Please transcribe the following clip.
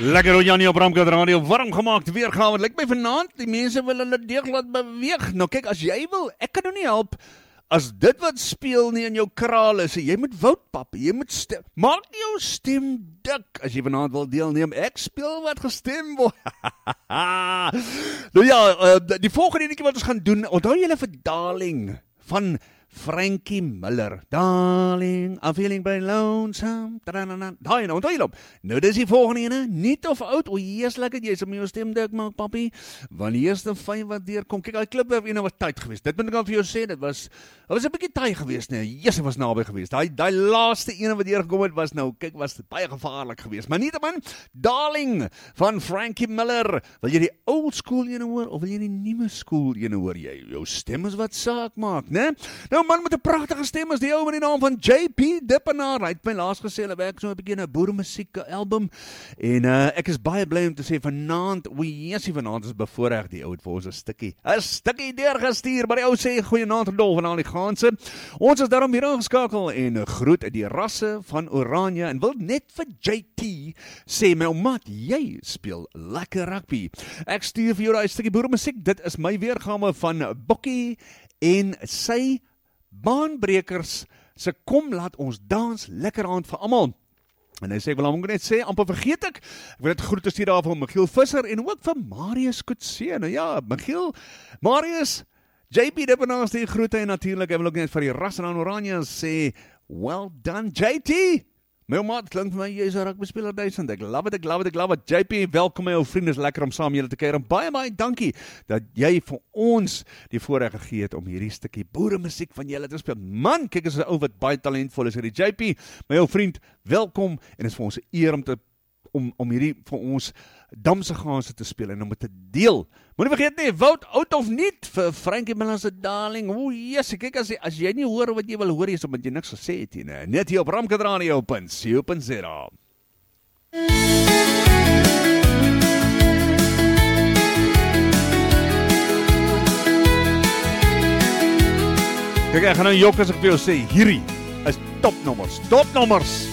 Lekker hoe Janie op Ramkat Radio, warm gemaakt weergawe. Lyk my vanaand, die mense wil hulle deeg laat beweeg. Nou kyk, as jy wil, ek kan nou nie help. As dit wat speel nie in jou kraal is, jy moet woudpap, jy moet stem. Maak nie jou stem dik as jy vanaand wil deelneem. Ek speel wat gestem word. Nou ja, die volgende enetjie wat ons gaan doen, onthou julle vir Darling van Frankie Miller. Darling, I'm feeling very lonesome. Daai nou, onthou julle op. Nou dis die volgende ene, niet of oud. O, jees lekker, jy sal my jou stem dik maak, papi. Want die eerste 5 wat deurkom. Kyk, die klip ene was tyd geweest. Dit moet ek al vir jou sê, dit was 'n bietjie taai geweest, nee. Yes, dit was naby geweest. Daai laaste ene wat deurgekom het was nou, kyk, was baie gevaarlik geweest. Maar nietemin, Darling van Frankie Miller. Wil jy die old school ene hoor of wil jy die nuwe school ene hoor? Jou stem is wat saak maak, né? Nou man met 'n pragtige stem is die ou met die naam van JP Dippenaar. Hy het my laas gesê hulle werk so 'n bietjie 'n boeremusiek album en ek is baie bly om te sê vanaand, vanaand is bevoorreg die ou het vir ons 'n stukkie deurgestuur, maar die ou sê goeienaand Rudolf en al die gaanse. Ons is daarom hier aangeskakel en groet die rasse van Oranje en wil net vir JT sê my ouma, jy speel lekker rugby. Ek stuur vir jou daai stukkie boeremusiek. Dit is my weergawe van Bokkie en sy baanbrekers se kom laat ons dans lekker aand vir almal. En hy sê, wil ek net sê, amper vergeet ek wil net groete stuur daar van Michiel Visser en ook vir Marius Kutse. Nou ja, Michiel, Marius, JP Dippenaar die groete en natuurlik, ek wil ook net vir die ras en aan Oranje sê, well done JT. My maat klink vir my, jy is 'n rugbyspeler 1000. Ek love it. JP, welkom my ou vriende, is lekker om saam julle te kuier. En baie dankie dat jy vir ons die voorreg gegee het om hierdie stukkie boeremusiek van julle te speel. Man, kyk, is 'n ou wat baie talentvol is. Hierdie JP, my ou vriend, welkom en is vir ons 'n eer om hierdie vir ons damse gaanse te speel en om dit te deel. Moenie vergeet nie, woud oud of niet vir Frankie Miller se Darling. O, yes, kyk as jy nie hoor wat jy wil hoor is omdat jy niks gesê het nie. Net hier op Ramkat Radio .co.za. Kyk, ek gaan nou jok as ek vir jou sê, hierdie is topnommers.